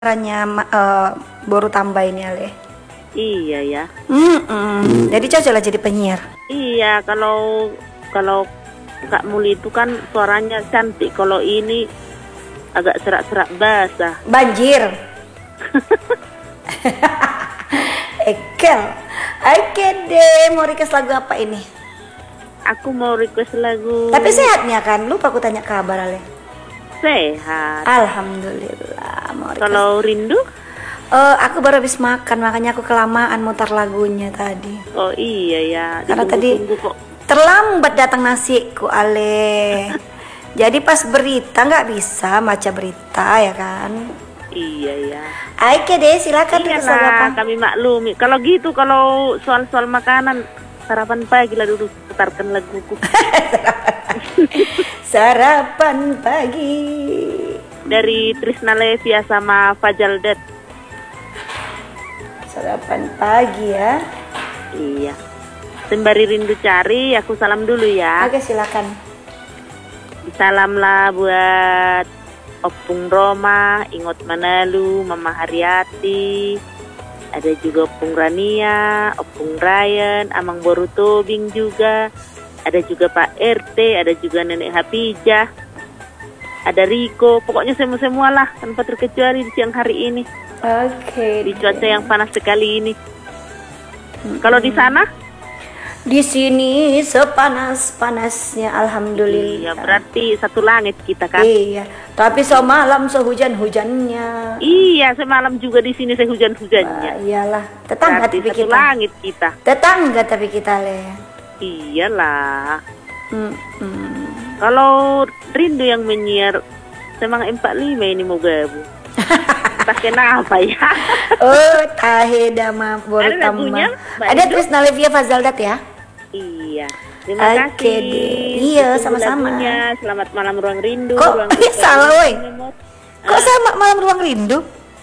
caranya baru tambah ini Ale. Iya ya. Jadi cocok lah jadi penyiar. Iya, kalau Kak Muli itu kan suaranya cantik. Kalau ini agak serak-serak basah. Banjir. Ekel. Oke deh, mau request lagu apa ini? Aku mau request lagu. Tapi sehatnya kan? Lupa aku tanya kabar Ale. Sehat. Alhamdulillah. Mau request. Kalau rindu? Aku baru habis makan, makanya aku kelamaan mutar lagunya tadi. Oh iya ya. Karena tadi Kok. terlambat datang nasiku Ale. Jadi pas berita nggak bisa baca berita ya kan? Iya ya. Oke deh, silakan request lagu apa? Iyalah, kami maklumi. Kalau gitu, kalau soal-soal makanan, sarapan pagi lah dulu putarkan laguku. Sarapan pagi Dari Trisna Levia sama Fajal Det. Sarapan pagi ya. Iya. Sembari rindu cari, aku salam dulu ya. Oke, silakan. Salam lah buat Opung Roma, Ingot Manalu, Mama Haryati. Ada juga Opung Rania, Opung Ryan, Amang Boru Tobing juga. Ada juga Pak RT, ada juga Nenek Hapijah. Ada Riko, pokoknya semua lah tanpa terkecuali di siang hari ini. Oke. Di cuaca yang panas sekali ini. Kalau di sana? Di sini sepanas-panasnya, alhamdulillah. Iya, berarti satu langit kita kan? Iya, tapi semalam sehujan-hujannya. Iya, semalam juga di sini sehujan-hujannya. Iyalah, tetangga Berarti tapi satu kita. langit kita. Tetangga tapi kita le. Iyalah. Mm-mm. Kalau rindu yang menyiar Semang 45 ini mau gabung. Entah kenapa ya. Oh, tahe dama Ada lagunya, bortama. Mbak Ada Rindu? Trisna Levia Fazaldat ya? Iya. Terima Oke kasih. deh. Iya, Ditunggu sama-sama. lagunya. Selamat malam Ruang Rindu. Kok Ruang salah, woy? Memot. Kok sama malam ruang rindu?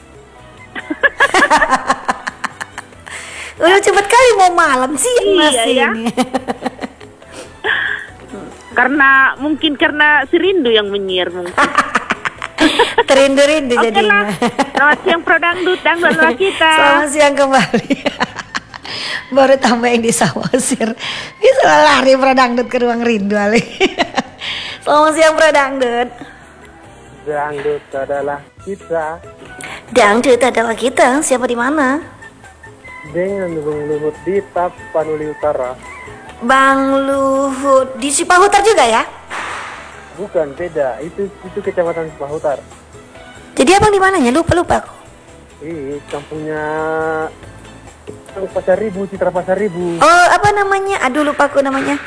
Udah cepet kali mau malam sih masih ya. ini. Karena si rindu yang menyiar mungkin. Terindu-rindu Oke jadinya. lah. Selamat siang Pro Dangdut kita. Selamat siang kembali. Baru tambah yang disawasir. Bisa lari Pradangdut ke ruang rindu Ali. Selamat siang Pradangdut. Dangdut adalah kita. Dangdut adalah kita. Siapa di mana? Dengan Bung Luhut di Tapanuli Utara. Bang Luhut di Cipahutar juga ya? Bukan, beda. Itu kecamatan Cipahutar. Jadi abang di mananya? Lupa aku. Kampungnya Pasar Ribu, Citra Pasar Ribu. Oh, apa namanya? Aduh, lupa aku namanya.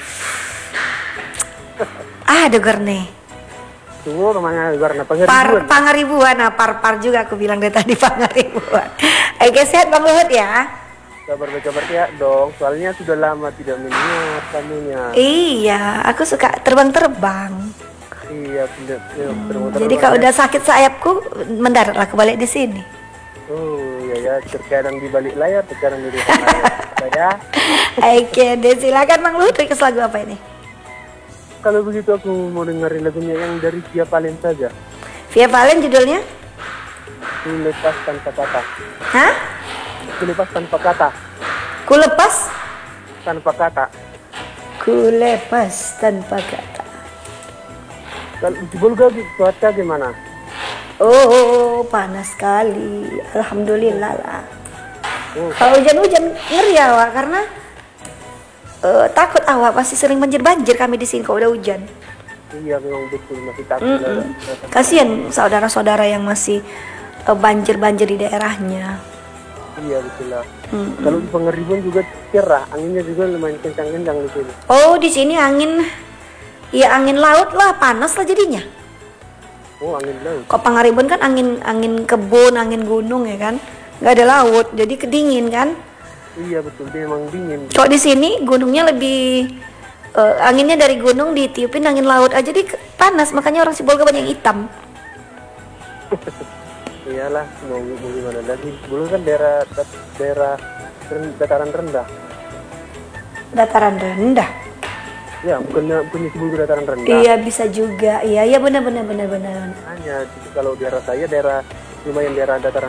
Ada गर्ने. Semua namanya warna Pangaribuan. Pangaribuan, nah par juga aku bilang dari tadi Pangaribuan. Oke, sehat Bang Luhut ya? Kabar ya dong, soalnya sudah lama tidak menyiar kamunya. Iya, aku suka terbang-terbang. Iya, Jadi kalau udah sakit sayapku, mendaratlah kembali di sini. Oh, ya, terkadang di balik layar, terkadang di depan layar. Ya. Oke, deh silakan Bang Luhut, request lagu apa ini? Kalau begitu aku mau dengerin lagunya yang dari Via Valen saja. Via Valen judulnya? Ku lepas tanpa kata. Hah? Ku lepas tanpa kata. Ku lepas? Tanpa kata. Ku lepas tanpa kata. Kalau di Bolga cuaca gimana? Oh, panas sekali. Alhamdulillah lah. Oh, Kalau hujan-hujan ngeri awak karena takut awak pasti sering banjir kami di sini kalau udah hujan. iya memang betul masih takut. Kasihan saudara-saudara yang masih banjir di daerahnya. Iya betul lah. Kalau di Pangaribuan juga cerah, anginnya juga lumayan kencang-kencang di sini. Oh, di sini angin laut lah, panas lah jadinya. Oh, angin laut. Kok Pangaribuan kan angin kebun, angin gunung ya kan, nggak ada laut, jadi kedingin kan. Iya betul, dia memang dingin. Kok di sini gunungnya lebih anginnya dari gunung ditiupin angin laut aja, jadi panas, makanya orang Sibolga banyak yang hitam. Iyalah, mau gimana lagi? Dulu kan daerah dataran rendah. Dataran rendah. Ya, bukannya Sibolga dataran rendah. Iya bisa juga. Iya benar. Hanya kalau daerah saya daerah lumayan daerah dataran